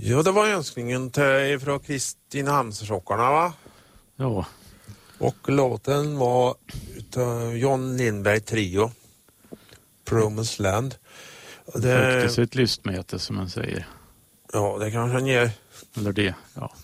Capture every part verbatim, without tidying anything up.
Ja, det var önskningen till från Kristinehamnsrockarna, va? Ja. Och låten var utav John Lindberg Trio, Promised Land. Det följde sitt lystmäte, som man säger. Ja, det kanske han gör. Eller det, ja.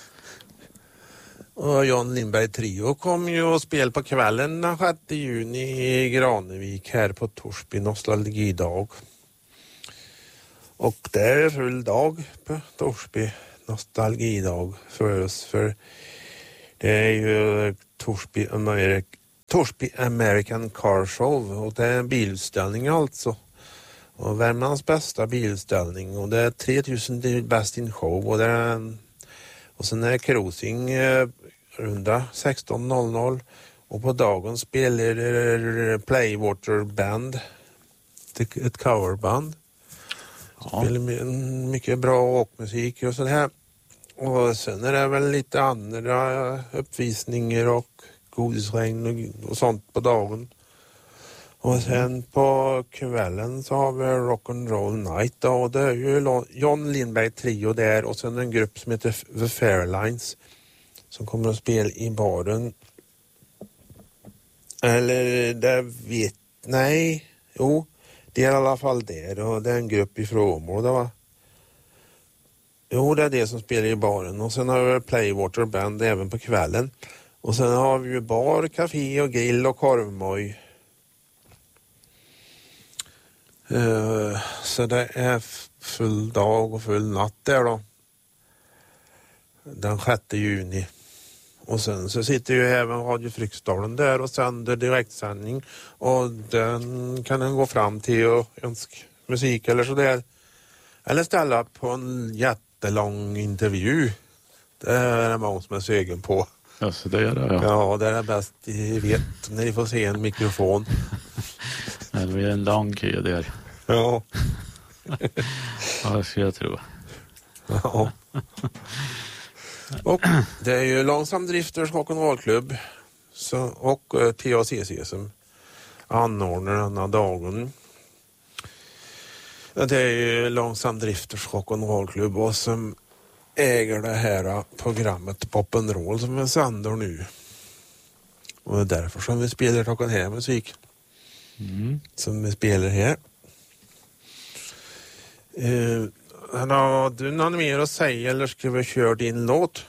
Och John Lindberg Trio kom ju och spel på kvällen den sjätte juni i Granevik här på Torsby nostalgidag. Och det är full dag på Torsby nostalgidag för oss, för det är ju Torsby, Ameri- Torsby American Car Show, och det är en bilutställning alltså. Och Värmlands bästa bilutställning, och det är tre tusen best in show, och det är en, och sen är cruising eh, runda sexton noll noll, och på dagen spelar Playwater Band, ett coverband. Ja. Spelar mycket bra åkmusik och så här. Och sen är det väl lite andra uppvisningar och godisregn och, och sånt på dagen. Och sen på kvällen så har vi Rock'n'Roll Night då, och det är ju John Lindberg Trio där, och sen en grupp som heter The Fairlines som kommer att spela i baren. Eller det vet, nej, jo, det är i alla fall där, och det är en grupp ifrån området, va? Jo, det är det som spelar i baren, och sen har vi Playwater Band även på kvällen. Och sen har vi ju bar, café och grill och korvmoj. Uh, så det är full dag och full natt där då. Den sjätte juni. Och sen så sitter ju även Radio Fryksdalen där och sänder direktsändning. Och den kan den gå fram till och önska musik eller sådär. Eller ställa på en jättelång intervju. Det är många som är sögen på. Ja, så det är det, ja. Ja, det är bäst i vet när ni får se en mikrofon. Det blir en lång kö där. Ja. Ja, det ska jag tro. Ja. Och det är ju Långsam Drifters rock'n'roll-klubb och uh, T A C C som anordnar den här dagen. Det är ju Långsam Drifters rock'n'roll-klubb och som äger det här programmet Pop'n'Roll som vi sänder nu. Och det är därför som vi spelar rock'n'roll här musik. Mm. Som vi spelar här. Uh, har du någon mer att säga eller ska vi köra din låt?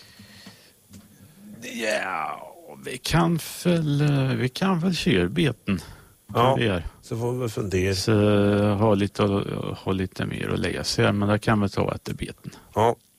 Ja, vi kan väl, vi kan väl köra beten. Ja, så får vi fundera. Så ha lite, ha lite mer att läsa, men det kan vi ta efter beten. Ja.